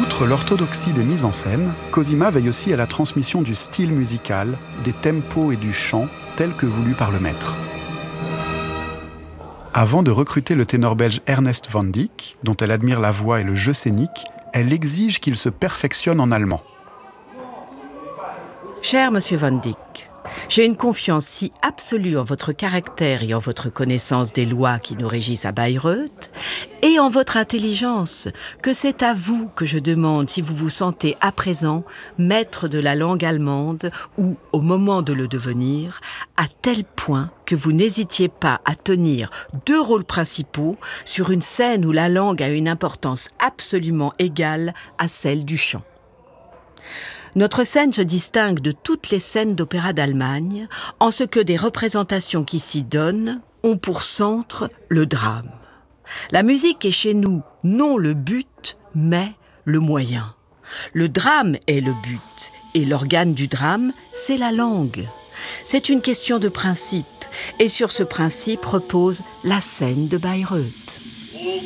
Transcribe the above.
Outre l'orthodoxie des mises en scène, Cosima veille aussi à la transmission du style musical, des tempos et du chant, tel que voulu par le maître. Avant de recruter le ténor belge Ernest van Dijk, dont elle admire la voix et le jeu scénique, elle exige qu'il se perfectionne en allemand. Cher Monsieur van Dijk, j'ai une confiance si absolue en votre caractère et en votre connaissance des lois qui nous régissent à Bayreuth et en votre intelligence que c'est à vous que je demande si vous vous sentez à présent maître de la langue allemande ou, au moment de le devenir, à tel point que vous n'hésitiez pas à tenir 2 rôles principaux sur une scène où la langue a une importance absolument égale à celle du chant. Notre scène se distingue de toutes les scènes d'opéra d'Allemagne en ce que des représentations qui s'y donnent ont pour centre le drame. La musique est chez nous non le but, mais le moyen. Le drame est le but et l'organe du drame, c'est la langue. C'est une question de principe et sur ce principe repose la scène de Bayreuth.